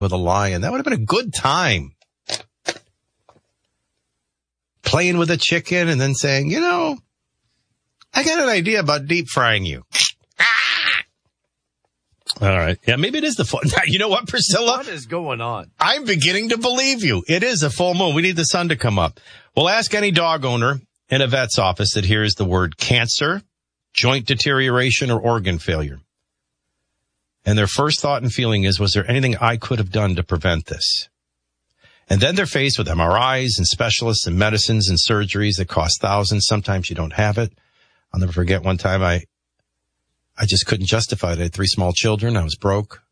with a lion. That would have been a good time. Playing with a chicken and then saying, I got an idea about deep frying you. All right. Yeah, maybe it is the full. You know what, Priscilla? What is going on? I'm beginning to believe you. It is a full moon. We need the sun to come up. We'll ask any dog owner in a vet's office that hears the word cancer, joint deterioration, or organ failure. And their first thought and feeling is, was there anything I could have done to prevent this? And then they're faced with MRIs and specialists and medicines and surgeries that cost thousands. Sometimes you don't have it. I'll never forget one time I just couldn't justify it. I had 3 small children. I was broke.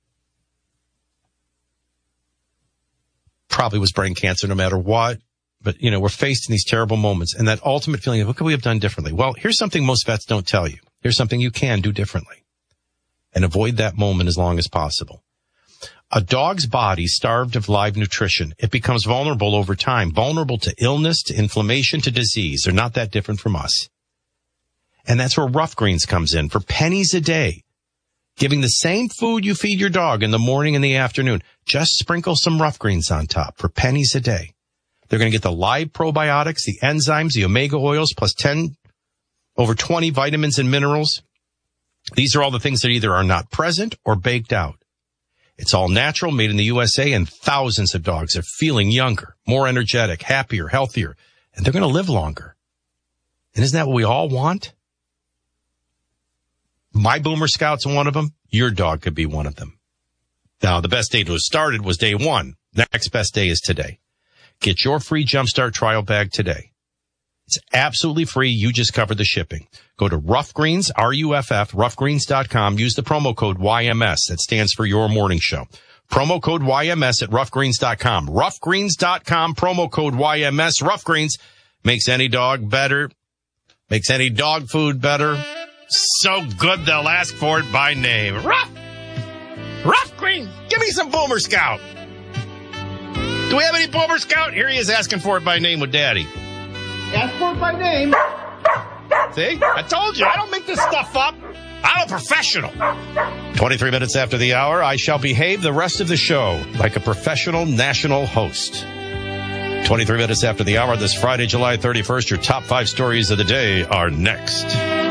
Probably was brain cancer no matter what. But, we're faced in these terrible moments. And that ultimate feeling of what could we have done differently? Well, here's something most vets don't tell you. Here's something you can do differently. And avoid that moment as long as possible. A dog's body starved of live nutrition, it becomes vulnerable over time. Vulnerable to illness, to inflammation, to disease. They're not that different from us. And that's where Rough Greens comes in for pennies a day. Giving the same food you feed your dog in the morning and the afternoon. Just sprinkle some Rough Greens on top for pennies a day. They're going to get the live probiotics, the enzymes, the omega oils, plus over 20 vitamins and minerals. These are all the things that either are not present or baked out. It's all natural, made in the USA, and thousands of dogs are feeling younger, more energetic, happier, healthier, and they're going to live longer. And isn't that what we all want? My Boomer Scout's one of them. Your dog could be one of them. Now, the best day to have started was day 1. Next best day is today. Get your free Jumpstart trial bag today. It's absolutely free. You just covered the shipping. Go to Rough Greens, RUFF, roughgreens.com. Use the promo code YMS. That stands for Your Morning Show. Promo code YMS at roughgreens.com. Roughgreens.com, promo code YMS. Rough Greens makes any dog better. Makes any dog food better. So good they'll ask for it by name. Rough Greens. Give me some Boomer Scout. Do we have any Boomer Scout? Here he is asking for it by name with Daddy. Ask for it by name. See? I told you. I don't make this stuff up. I'm a professional. 23 minutes after the hour, I shall behave the rest of the show like a professional national host. 23 minutes after the hour this Friday, July 31st, your top 5 stories of the day are next.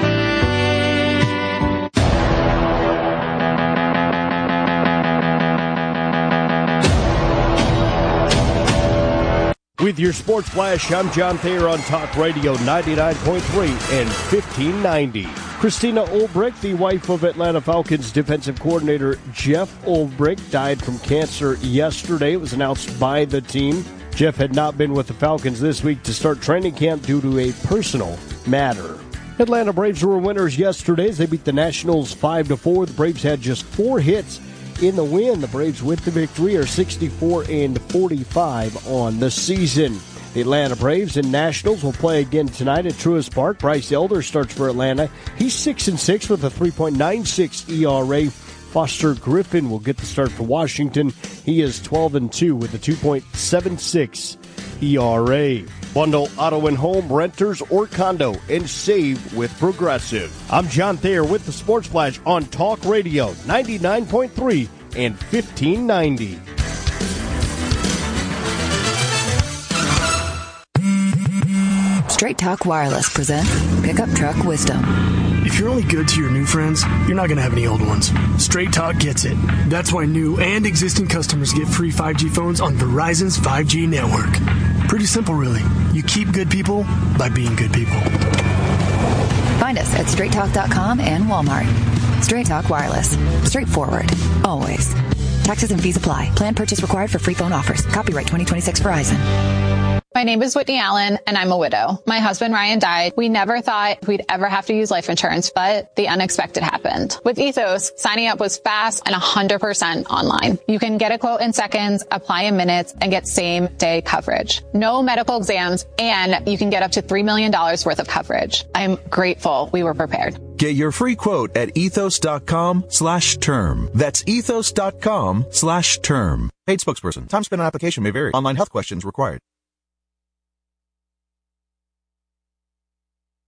With your Sports Flash, I'm John Thayer on Talk Radio 99.3 and 1590. Christina Ulbrich, the wife of Atlanta Falcons defensive coordinator Jeff Ulbrich, died from cancer yesterday. It was announced by the team. Jeff had not been with the Falcons this week to start training camp due to a personal matter. Atlanta Braves were winners yesterday as they beat the Nationals 5-4. The Braves had just 4 hits in the win. The Braves with the victory are 64-45 on the season. The Atlanta Braves and Nationals will play again tonight at Truist Park. Bryce Elder starts for Atlanta. He's 6-6 with a 3.96 ERA. Foster Griffin will get the start for Washington. He is 12-2 with a 2.76 ERA. Bundle auto and home, renters, or condo, and save with Progressive. I'm John Thayer with the Sports Flash on Talk Radio 99.3 and 1590. Straight Talk Wireless presents Pickup Truck Wisdom. If you're only good to your new friends, you're not going to have any old ones. Straight Talk gets it. That's why new and existing customers get free 5G phones on Verizon's 5G network. Pretty simple, really. You keep good people by being good people. Find us at straighttalk.com and Walmart. Straight Talk Wireless. Straightforward. Always. Taxes and fees apply. Plan purchase required for free phone offers. Copyright 2026 Verizon. My name is Whitney Allen, and I'm a widow. My husband, Ryan, died. We never thought we'd ever have to use life insurance, but the unexpected happened. With Ethos, signing up was fast and 100% online. You can get a quote in seconds, apply in minutes, and get same-day coverage. No medical exams, and you can get up to $3 million worth of coverage. I'm grateful we were prepared. Get your free quote at ethos.com/term. That's ethos.com/term. Paid spokesperson. Time spent on application may vary. Online health questions required.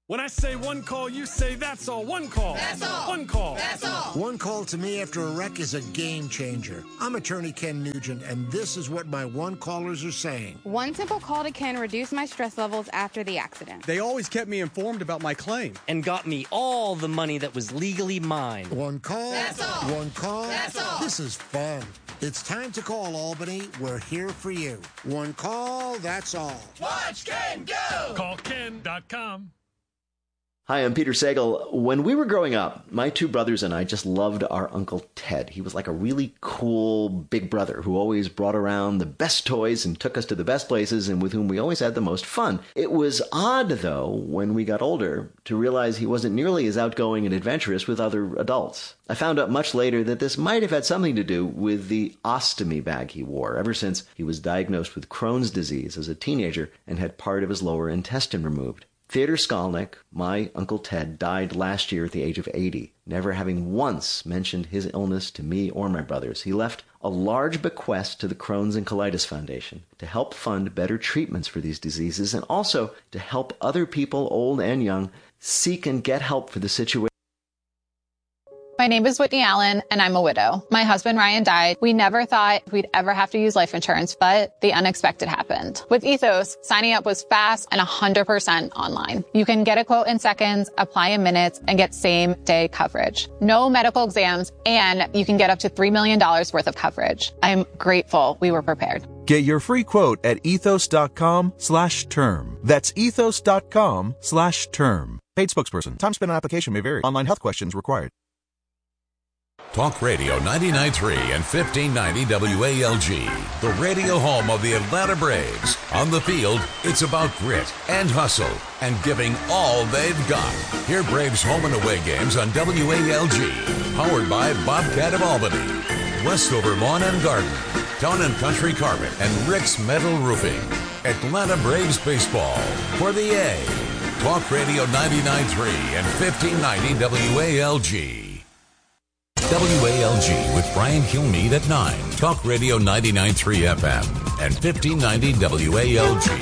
When I say one call, you say that's all. One call. That's all. One call. That's all. One call to me after a wreck is a game changer. I'm attorney Ken Nugent, and this is what my one callers are saying. One simple call to Ken reduced my stress levels after the accident. They always kept me informed about my claim. And got me all the money that was legally mine. One call. That's all. One call. That's all. This is fun. It's time to call Albany. We're here for you. One call, that's all. Watch Ken go! Call Ken.com. Hi, I'm Peter Sagal. When we were growing up, my two brothers and I just loved our Uncle Ted. He was like a really cool big brother who always brought around the best toys and took us to the best places and with whom we always had the most fun. It was odd, though, when we got older, to realize he wasn't nearly as outgoing and adventurous with other adults. I found out much later that this might have had something to do with the ostomy bag he wore ever since he was diagnosed with Crohn's disease as a teenager and had part of his lower intestine removed. Theodor Skalnick, my Uncle Ted, died last year at the age of 80, never having once mentioned his illness to me or my brothers. He left a large bequest to the Crohn's and Colitis Foundation to help fund better treatments for these diseases and also to help other people, old and young, seek and get help for the situation. My name is Whitney Allen, and I'm a widow. My husband, Ryan, died. We never thought we'd ever have to use life insurance, but the unexpected happened. With Ethos, signing up was fast and 100% online. You can get a quote in seconds, apply in minutes, and get same-day coverage. No medical exams, and you can get up to $3 million worth of coverage. I'm grateful we were prepared. Get your free quote at ethos.com/term. That's ethos.com/term. Paid spokesperson. Time spent on application may vary. Online health questions required. Talk Radio 99.3 and 1590 WALG, the radio home of the Atlanta Braves. On the field, it's about grit and hustle and giving all they've got. Hear Braves home and away games on WALG, powered by Bobcat of Albany, Westover Lawn and Garden, Town and Country Carpet, and Rick's Metal Roofing. Atlanta Braves baseball for the A. Talk Radio 99.3 and 1590 WALG. WALG with Brian Kilmeade at 9. Talk Radio 99.3 FM and 1590 WALG.